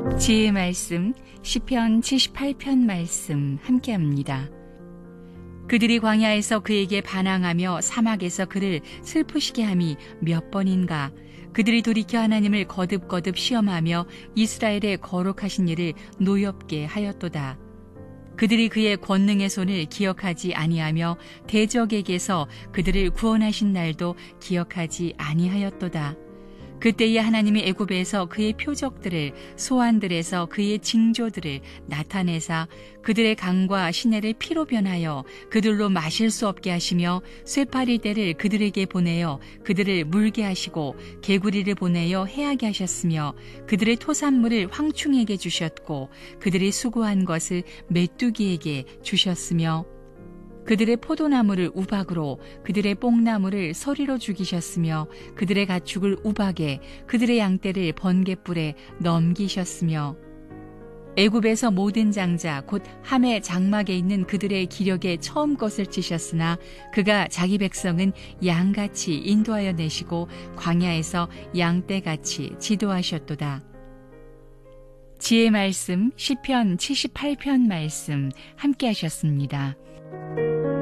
지혜의 말씀 시편 78편 말씀 함께합니다. 그들이 광야에서 그에게 반항하며 사막에서 그를 슬프시게 함이 몇 번인가. 그들이 돌이켜 하나님을 거듭거듭 시험하며 이스라엘의 거룩하신 일을 노엽게 하였도다. 그들이 그의 권능의 손을 기억하지 아니하며 대적에게서 그들을 구원하신 날도 기억하지 아니하였도다. 그때에 하나님이 애굽에서 그의 표적들을, 소환들에서 그의 징조들을 나타내사 그들의 강과 시내를 피로 변하여 그들로 마실 수 없게 하시며 쇠파리 떼를 그들에게 보내어 그들을 물게 하시고 개구리를 보내어 해하게 하셨으며 그들의 토산물을 황충에게 주셨고 그들이 수고한 것을 메뚜기에게 주셨으며 그들의 포도나무를 우박으로 그들의 뽕나무를 서리로 죽이셨으며 그들의 가축을 우박에 그들의 양떼를 번갯불에 넘기셨으며 애굽에서 모든 장자 곧 함의 장막에 있는 그들의 기력에 처음 것을 치셨으나 그가 자기 백성은 양같이 인도하여 내시고 광야에서 양떼같이 지도하셨도다. 지혜의 말씀 시편 78편 말씀 함께 하셨습니다.